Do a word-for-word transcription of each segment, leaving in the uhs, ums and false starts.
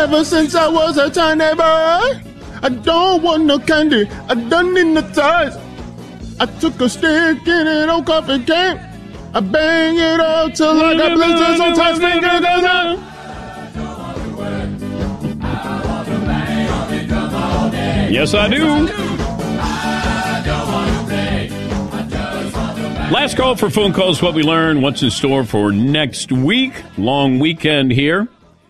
ever since I was a tiny boy. I don't want no candy. I don't need no toys. I took a stick in an old coffee can. I bang it up till I got blisters on top fingers. Yes, I do. Last call for phone calls. What we learned. What's in store for next week? Long weekend here.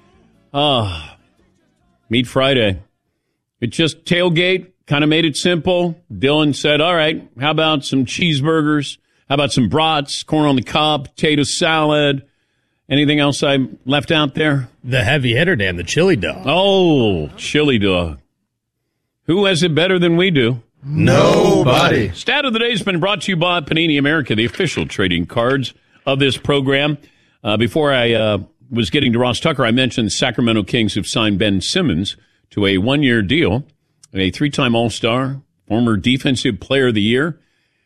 Ah, Meat Friday. It just tailgate. Kind of made it simple. Dylan said, all right, how about some cheeseburgers? How about some brats, corn on the cob, potato salad? Anything else I left out there? The heavy hitter, Dan, the chili dog. Oh, chili dog. Who has it better than we do? Nobody. Stat of the day has been brought to you by Panini America, the official trading cards of this program. Uh, before I uh, was getting to Ross Tucker, I mentioned the Sacramento Kings have signed Ben Simmons to a one-year deal. A three-time All-Star, former Defensive Player of the Year.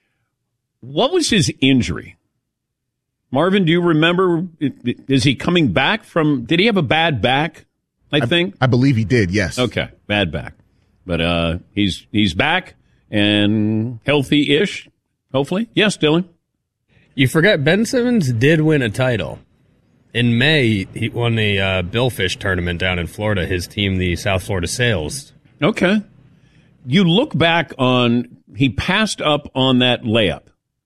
What was his injury? Marvin, do you remember? Is he coming back from, did he have a bad back, I, I think? I believe he did, yes. Okay, bad back. But uh, he's he's back and healthy-ish, hopefully. Yes, Dylan? You forget Ben Simmons did win a title. In May, he won the uh, Billfish tournament down in Florida, his team, the South Florida Sails. Okay. You look back on, he passed up on that layup.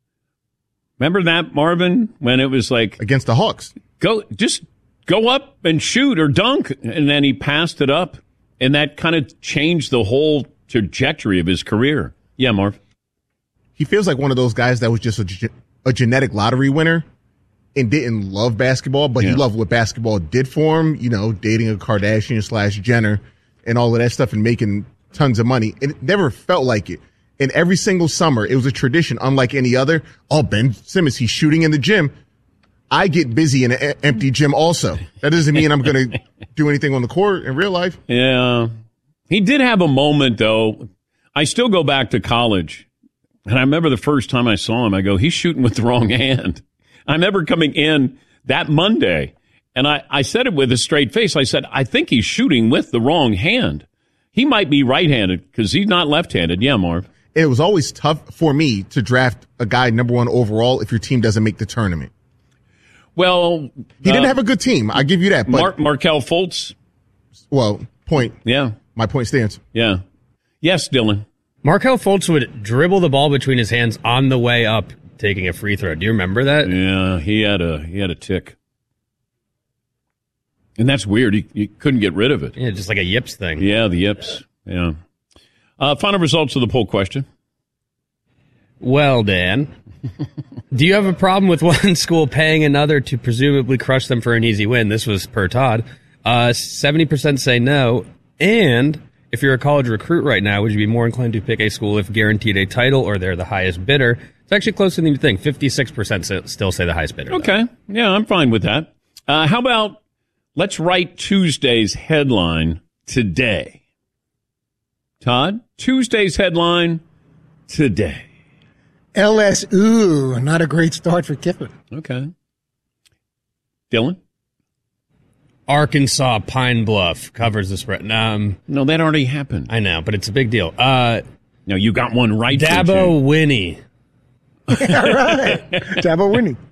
Remember that, Marvin, when it was like... Against the Hawks. Go, just go up and shoot or dunk. And then he passed it up. And that kind of changed the whole trajectory of his career. Yeah, Marv. He feels like one of those guys that was just a, ge- a genetic lottery winner and didn't love basketball, but yeah. he loved what basketball did for him, you know, dating a Kardashian slash Jenner and all of that stuff and making tons of money. And it never felt like it. And every single summer, it was a tradition unlike any other. Oh, Ben Simmons, he's shooting in the gym. I get busy in an e- empty gym also. That doesn't mean I'm going to do anything on the court in real life. Yeah. He did have a moment, though. I still go back to college. And I remember the first time I saw him, I go, he's shooting with the wrong hand. I remember coming in that Monday, and I, I said it with a straight face. I said, I think he's shooting with the wrong hand. He might be right-handed because he's not left-handed. Yeah, Marv. It was always tough for me to draft a guy number one overall if your team doesn't make the tournament. Well, he uh, didn't have a good team. I give you that. But, Mar- Markelle Fultz. Well, point. Yeah. My point stands. Yeah. Yes, Dylan. Markelle Fultz would dribble the ball between his hands on the way up, taking a free throw. Do you remember that? Yeah, he had a he had a tick. And that's weird. He, he couldn't get rid of it. Yeah, just like a yips thing. Yeah, the yips. Yeah. Uh, final results of the poll question. Well, Dan, do you have a problem with one school paying another to presumably crush them for an easy win? This was per Todd. Uh, seventy percent say no. And if you're a college recruit right now, would you be more inclined to pick a school if guaranteed a title or they're the highest bidder? It's actually closer than you think. fifty-six percent still say the highest bidder. Okay. Though. Yeah, I'm fine with that. Uh, how about let's write Tuesday's headline today? Todd, Tuesday's headline today. L S U, not a great start for Kiffin. Okay. Dylan? Arkansas Pine Bluff covers the spread. Um, no, that already happened. I know, but it's a big deal. Uh, no, you got one right. Dabo Winnie. All right. Dabo Winnie.